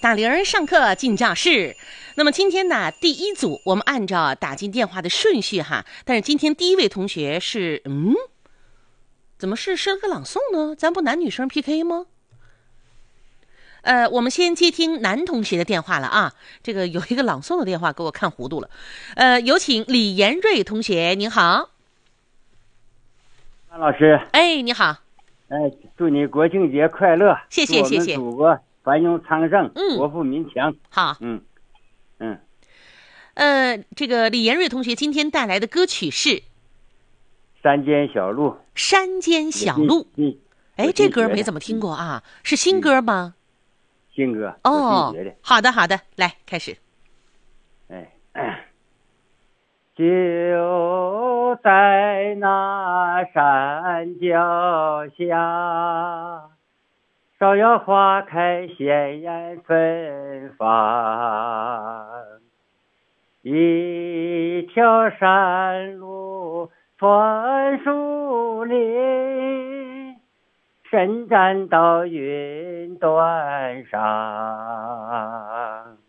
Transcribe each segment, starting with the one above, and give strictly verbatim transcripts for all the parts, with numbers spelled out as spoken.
打铃儿上课进教室。那么今天呢，第一组我们按照打进电话的顺序哈，但是今天第一位同学是嗯，怎么是诗歌朗诵呢？咱不男女生 P K 吗？呃，我们先接听男同学的电话了啊，这个有一个朗诵的电话给我看糊涂了。呃，有请李延瑞同学，您好。 安老师， 哎，你好。 哎，祝你国庆节快乐！ 谢谢谢谢。 祝我们祖国繁荣昌盛， 嗯， 国富民强。 好， 嗯嗯。 呃，这个李延瑞同学今天带来的歌曲是《 山间小路》。 山间小路。哎，这歌没怎么听过啊，是新歌吗？ 新歌。 哦，好的好的，来开始。 哎，就在那山脚下，芍药花开，鲜艳芬芳。一条山路穿树林，伸展到云端上。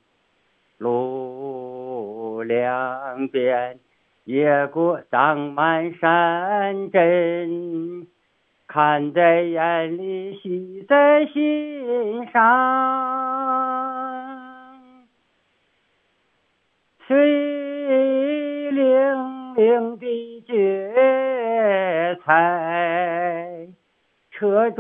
路两边野果长满山珍，看在眼里喜在心上。水灵灵的蕨菜，车中